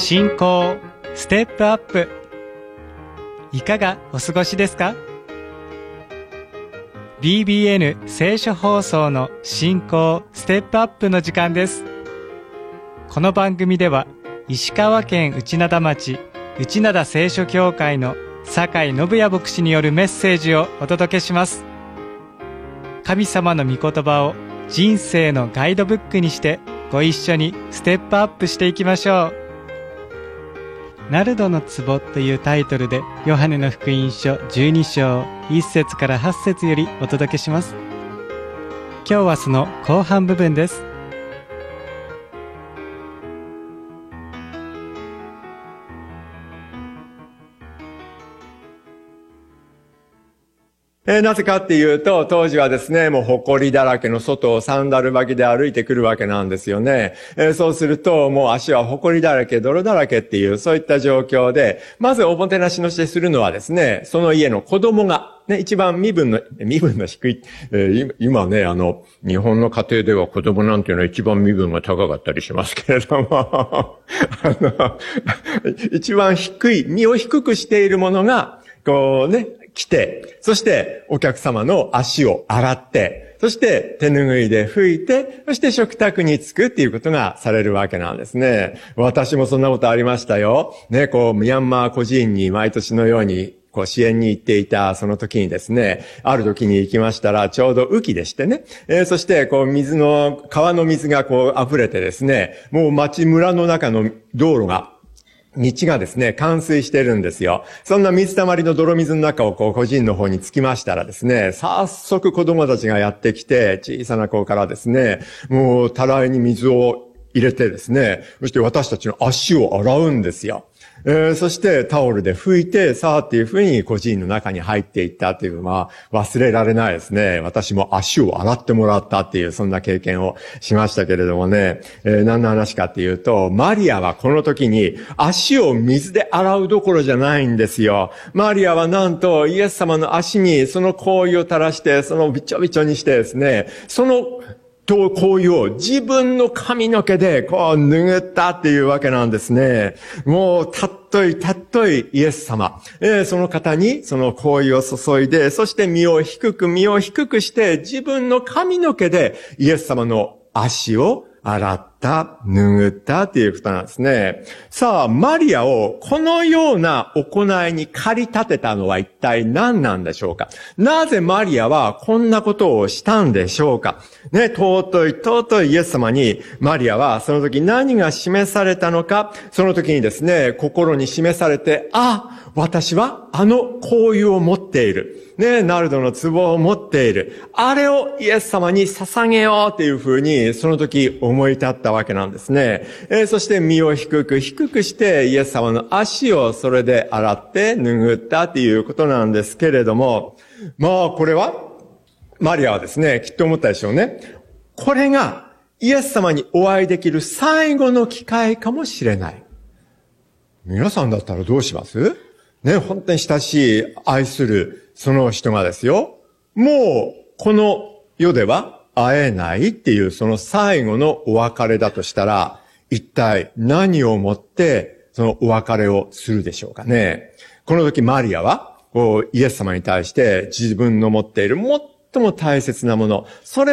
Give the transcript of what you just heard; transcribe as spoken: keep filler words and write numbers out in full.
信仰ステップアップ。いかがお過ごしですか？ ビービーエヌ 聖書放送の信仰ステップアップの時間です。この番組では石川県内灘町内灘聖書教会の酒井信也牧師によるメッセージをお届けします。神様の御言葉を人生のガイドブックにしてご一緒にステップアップしていきましょう。ナルドの壺というタイトルでヨハネの福音書じゅうに章いっ節からはち節よりお届けします。今日はその後半部分です。 えー、なぜかっていうと、当時はですね、もう埃だらけの外をサンダル履きで歩いてくるわけなんですよね。えー、そうすると、もう足は埃だらけ、泥だらけっていう、そういった状況で、まずおもてなしのしてするのはですね、その家の子供が、ね、一番身分の、身分の低い、えー、今ね、あの、日本の家庭では子供なんていうのは一番身分が高かったりしますけれども、あの、一番低い、身を低くしているものが、こうね、来て、そしてお客様の足を洗って、そして手ぬぐいで拭いて、そして食卓に着くっていうことがされるわけなんですね。私もそんなことありましたよ。ね、こう、ミャンマー孤児院に毎年のように、こう支援に行っていたその時にですね、ある時に行きましたら、ちょうど雨季でしてね、えー、そしてこう水の、川の水がこう溢れてですね、もう町村の中の道路が、道がですね、冠水してるんですよ。そんな水たまりの泥水の中をこう、個人の方に着きましたらですね、早速子供たちがやってきて、小さな子からですね、もう、たらいに水を入れてですね、そして私たちの足を洗うんですよ。えー、そしてタオルで拭いて、さあっていうふうに個人の中に入っていったっていうのは忘れられないですね。私も足を洗ってもらったっていう、そんな経験をしましたけれどもね、えー、何の話かっていうと、マリアはこの時に足を水で洗うどころじゃないんですよ。マリアはなんとイエス様の足にその香油を垂らして、そのびちょびちょにしてですね、そのと、こういう自分の髪の毛でこう拭ったっていうわけなんですね。もう、たっとい、たっといイエス様。えー、その方にその香油を注いで、そして身を低く、身を低くして、自分の髪の毛でイエス様の足を洗った、拭ったっていうことなんですね。さあ、マリアをこのような行いに駆り立てたのは一体何なんでしょうか？なぜマリアはこんなことをしたんでしょうか？ね、尊い尊いイエス様にマリアはその時何が示されたのか、その時にですね、心に示されて、あ、私はあの香油を持っている。ね、ナルドの壺を持っている。あれをイエス様に捧げようっていうふうに、その時思い立ったわけなんですね。えー、そして身を低く低くしてイエス様の足をそれで洗って拭ったっていうことなんですけれども、まあこれは、マリアはですね、きっと思ったでしょうね。これがイエス様にお会いできる最後の機会かもしれない。皆さんだったらどうします？ね、本当に親しい、愛する、その人がですよ、もう、この世では会えないっていう、その最後のお別れだとしたら、一体何をもって、そのお別れをするでしょうかね。この時マリアは、こう、イエス様に対して自分の持っている最も大切なもの、それ